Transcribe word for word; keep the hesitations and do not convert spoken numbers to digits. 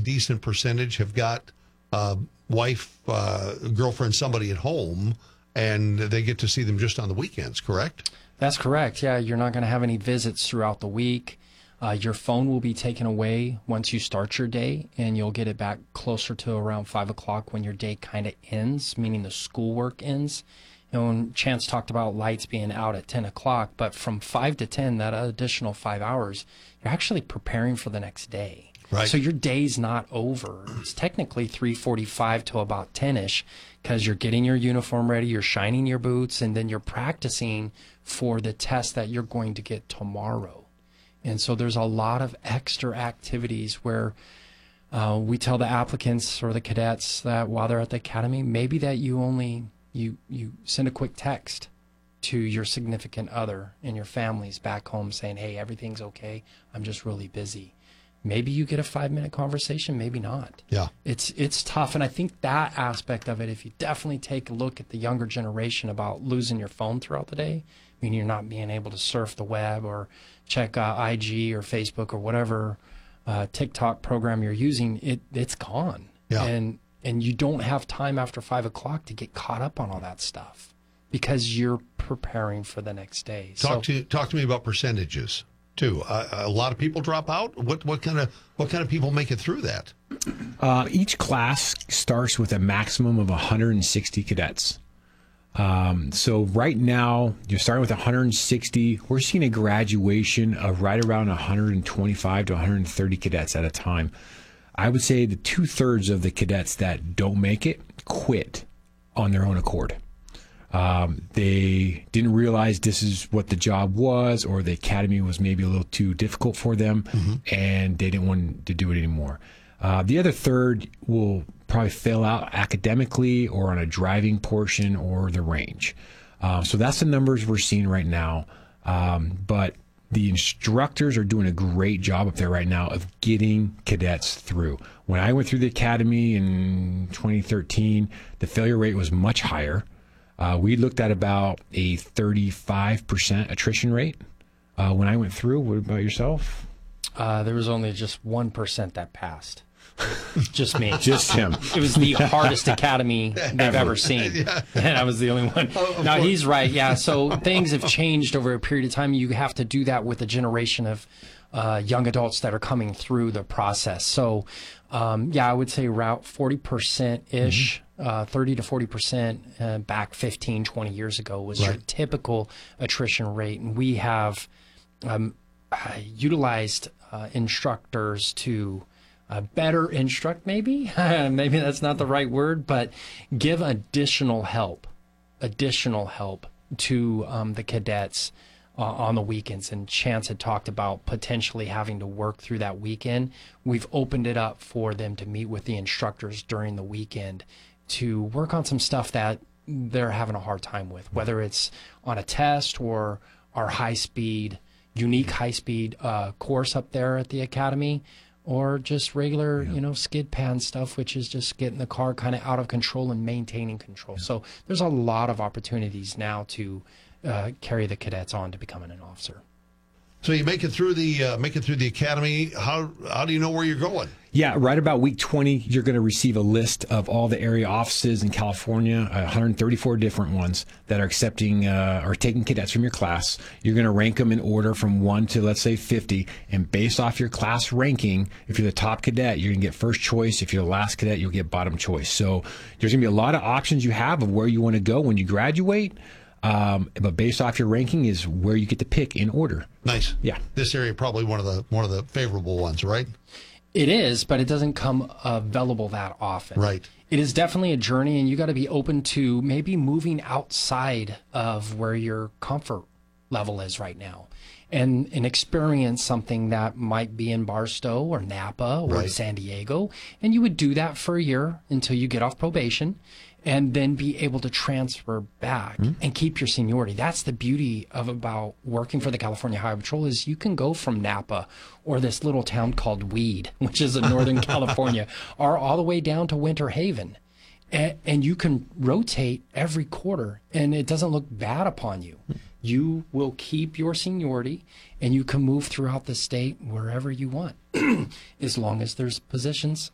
decent percentage have got uh, wife, uh, girlfriend, somebody at home, and they get to see them just on the weekends, correct? That's correct. Yeah, you're not going to have any visits throughout the week. Uh, your phone will be taken away once you start your day, and you'll get it back closer to around five o'clock when your day kind of ends, meaning the schoolwork ends. You know, when Chance talked about lights being out at ten o'clock, but from five to ten, that additional five hours, you're actually preparing for the next day. Right. So your day's not over. It's technically three forty-five to about ten-ish because you're getting your uniform ready, you're shining your boots, and then you're practicing for the test that you're going to get tomorrow. And so there's a lot of extra activities where uh, we tell the applicants or the cadets that while they're at the academy, maybe that you only you you send a quick text to your significant other and your families back home saying, hey, everything's okay. I'm just really busy. Maybe you get a five-minute conversation, maybe not. Yeah. It's it's tough. And I think that aspect of it, if you definitely take a look at the younger generation about losing your phone throughout the day, meaning you're not being able to surf the web or check uh, I G or Facebook or whatever uh, TikTok program you're using, it it's gone. Yeah. And and you don't have time after five o'clock to get caught up on all that stuff because you're preparing for the next day. Talk so, to talk to me about percentages too. Uh, a lot of people drop out. What what kind of what kind of people make it through that? Uh, each class starts with a maximum of one hundred sixty cadets. Um, so right now, you're starting with one hundred sixty. We're seeing a graduation of right around one hundred twenty-five to one hundred thirty cadets at a time. I would say the two-thirds of the cadets that don't make it quit on their own accord. Um, they didn't realize this is what the job was, or the academy was maybe a little too difficult for them, mm-hmm. and they didn't want to do it anymore. Uh, the other third will probably fail out academically or on a driving portion or the range. Uh, so that's the numbers we're seeing right now. Um, but the instructors are doing a great job up there right now of getting cadets through. When I went through the academy in twenty thirteen, the failure rate was much higher. Uh, we looked at about a thirty-five percent attrition rate uh, when I went through. What about yourself? Uh, there was only just one percent that passed. Just me. Just him. It was the hardest academy they've ever seen. Yeah. And I was the only one. Oh, now, he's right. Yeah. So things have changed over a period of time. You have to do that with a generation of uh, young adults that are coming through the process. So, um, yeah, I would say around forty percent-ish, mm-hmm. uh, thirty to forty percent uh, back fifteen, twenty years ago was right. your typical attrition rate. And we have um, uh, utilized uh, instructors to Uh, better instruct, maybe. Maybe that's not the right word, but give additional help, additional help to um, the cadets uh, on the weekends. And Chance had talked about potentially having to work through that weekend. We've opened it up for them to meet with the instructors during the weekend to work on some stuff that they're having a hard time with, whether it's on a test or our high-speed, unique high-speed uh, course up there at the academy, or just regular, yeah. you know, skid pan stuff, which is just getting the car kind of out of control and maintaining control. Yeah. So there's a lot of opportunities now to uh, carry the cadets on to becoming an officer. So you make it through the uh, make it through the academy. How how do you know where you're going? Yeah, right about week twenty, you're going to receive a list of all the area offices in California, uh, one hundred thirty-four different ones that are accepting uh, or taking cadets from your class. You're going to rank them in order from one to, let's say, fifty. And based off your class ranking, if you're the top cadet, you're going to get first choice. If you're the last cadet, you'll get bottom choice. So there's going to be a lot of options you have of where you want to go when you graduate. Um, but based off your ranking is where you get to pick in order. Nice. Yeah. This area probably one of the one of the favorable ones, right? It is, but it doesn't come available that often. Right. It is definitely a journey, and you got to be open to maybe moving outside of where your comfort level is right now, and and experience something that might be in Barstow or Napa or right. San Diego, and you would do that for a year until you get off probation, and then be able to transfer back mm-hmm. and keep your seniority. That's the beauty of about working for the California Highway Patrol is you can go from Napa or this little town called Weed, which is in Northern California, or all the way down to Winter Haven. And, and you can rotate every quarter, and it doesn't look bad upon you. You will keep your seniority, and you can move throughout the state wherever you want, as long as there's positions